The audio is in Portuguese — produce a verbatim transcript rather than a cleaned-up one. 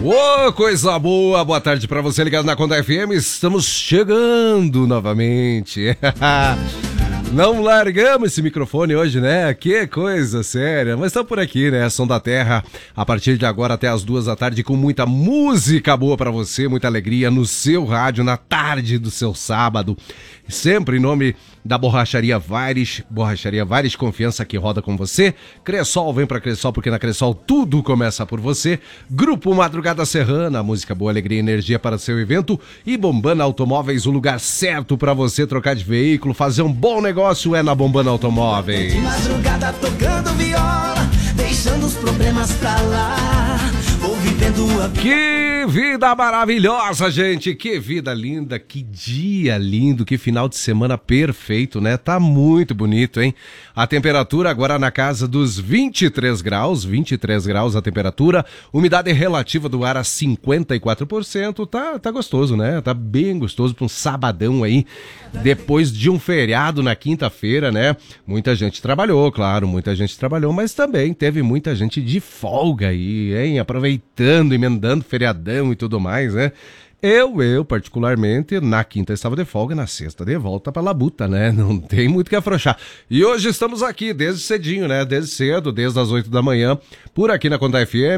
Ô, oh, coisa boa, boa tarde pra você ligado na Conta F M, estamos chegando novamente. Não largamos esse microfone hoje, né? Que coisa séria, mas estamos por aqui, né? Som da Terra, a partir de agora até as duas da tarde, com muita música boa pra você, muita alegria no seu rádio, na tarde do seu sábado. Sempre em nome da Borracharia Vares, Borracharia Vares, confiança que roda com você. Cressol, vem pra Cressol, porque na Cressol tudo começa por você. Grupo Madrugada Serrana, música boa, alegria e energia para seu evento. E Bombana Automóveis, o lugar certo pra você trocar de veículo, fazer um bom negócio é na Bombana Automóveis. De madrugada tocando viola, deixando os problemas pra lá. Vou vivendo a vida. Que vida maravilhosa, gente! Que vida linda, que dia lindo, que final de semana perfeito, né? Tá muito bonito, hein? A temperatura agora na casa dos vinte e três graus, vinte e três graus a temperatura, umidade relativa do ar a cinquenta e quatro por cento, tá, tá gostoso, né? Tá bem gostoso pra um sabadão aí, depois de um feriado na quinta-feira, né? Muita gente trabalhou, claro, muita gente trabalhou, mas também teve muita gente de folga aí, hein? Aproveitando, emendando feriadão e tudo mais, né? Eu, eu, particularmente, na quinta estava de folga, na sexta de volta pra labuta, né? Não tem muito que afrouxar. E hoje estamos aqui, desde cedinho, né? Desde cedo, desde as oito da manhã, por aqui na Conta F M.